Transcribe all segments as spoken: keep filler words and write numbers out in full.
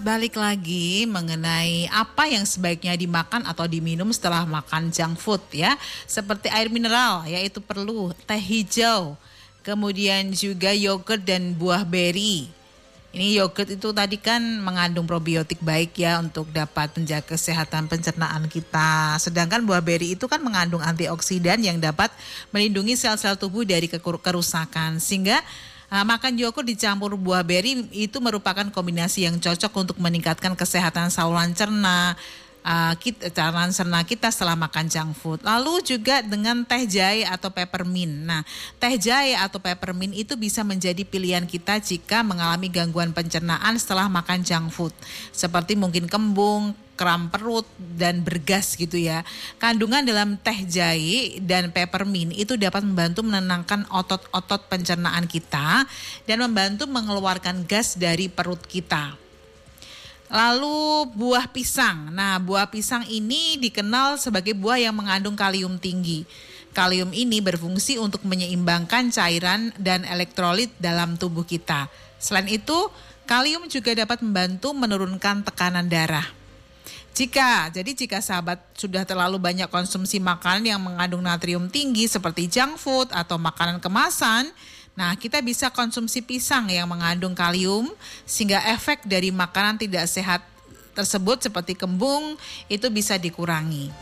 Balik lagi mengenai apa yang sebaiknya dimakan atau diminum setelah makan junk food ya. Seperti air mineral yaitu perlu, teh hijau, kemudian juga yogurt dan buah beri. Ini yogurt itu tadi kan mengandung probiotik baik ya untuk dapat menjaga kesehatan pencernaan kita. Sedangkan buah beri itu kan mengandung antioksidan yang dapat melindungi sel-sel tubuh dari kerusakan. Sehingga Uh, makan yogurt dicampur buah beri itu merupakan kombinasi yang cocok untuk meningkatkan kesehatan saluran cerna, uh, kita, saluran cerna kita setelah makan junk food. Lalu juga dengan teh jahe atau peppermint. Nah, teh jahe atau peppermint itu bisa menjadi pilihan kita jika mengalami gangguan pencernaan setelah makan junk food. Seperti mungkin kembung, kram perut dan bergas gitu ya. Kandungan dalam teh jahe dan peppermint itu dapat membantu menenangkan otot-otot pencernaan kita dan membantu mengeluarkan gas dari perut kita. Lalu buah pisang. Nah, buah pisang ini dikenal sebagai buah yang mengandung kalium tinggi. Kalium ini berfungsi untuk menyeimbangkan cairan dan elektrolit dalam tubuh kita. Selain itu, kalium juga dapat membantu menurunkan tekanan darah. Jika, jadi jika sahabat sudah terlalu banyak konsumsi makanan yang mengandung natrium tinggi seperti junk food atau makanan kemasan, nah kita bisa konsumsi pisang yang mengandung kalium sehingga efek dari makanan tidak sehat tersebut seperti kembung itu bisa dikurangi.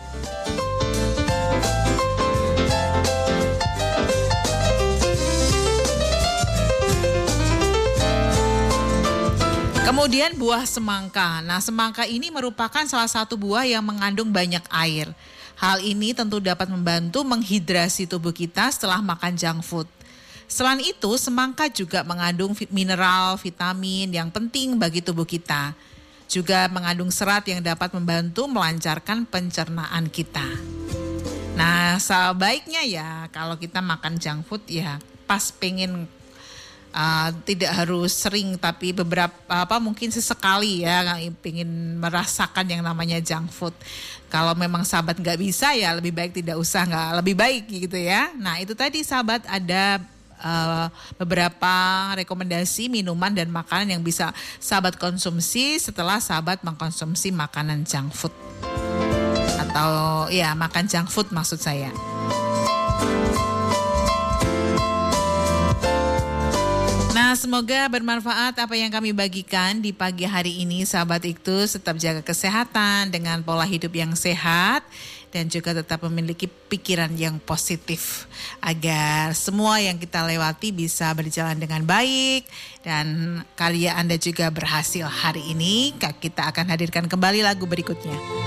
Kemudian buah semangka. Nah, semangka ini merupakan salah satu buah yang mengandung banyak air. Hal ini tentu dapat membantu menghidrasi tubuh kita setelah makan junk food. Selain itu, semangka juga mengandung mineral, vitamin yang penting bagi tubuh kita. Juga mengandung serat yang dapat membantu melancarkan pencernaan kita. Nah, sebaiknya ya kalau kita makan junk food ya pas pengen Uh, tidak harus sering tapi beberapa apa mungkin sesekali ya ingin merasakan yang namanya junk food. Kalau memang sahabat nggak bisa ya lebih baik tidak usah, nggak lebih baik gitu ya. Nah itu tadi sahabat ada uh, beberapa rekomendasi minuman dan makanan yang bisa sahabat konsumsi setelah sahabat mengkonsumsi makanan junk food atau ya makan junk food maksud saya. Nah, semoga bermanfaat apa yang kami bagikan di pagi hari ini, sahabat Iktus. Tetap jaga kesehatan dengan pola hidup yang sehat dan juga tetap memiliki pikiran yang positif agar semua yang kita lewati bisa berjalan dengan baik dan karya Anda juga berhasil hari ini. Kita akan hadirkan kembali lagu berikutnya.